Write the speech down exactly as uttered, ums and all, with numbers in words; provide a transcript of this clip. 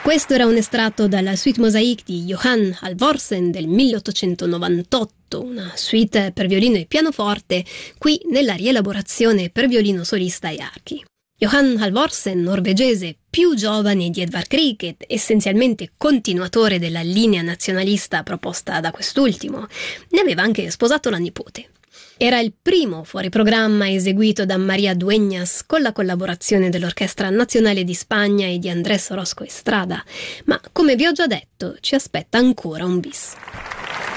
Questo era un estratto dalla suite Mosaïque di Johann Halvorsen del milleottocentonovantotto, una suite per violino e pianoforte, qui nella rielaborazione per violino solista e archi. Johann Halvorsen, norvegese più giovane di Edvard Grieg ed essenzialmente continuatore della linea nazionalista proposta da quest'ultimo, ne aveva anche sposato la nipote. Era il primo fuoriprogramma eseguito da Maria Dueñas con la collaborazione dell'Orchestra Nazionale di Spagna e di Andrés Orozco Estrada, ma come vi ho già detto ci aspetta ancora un bis.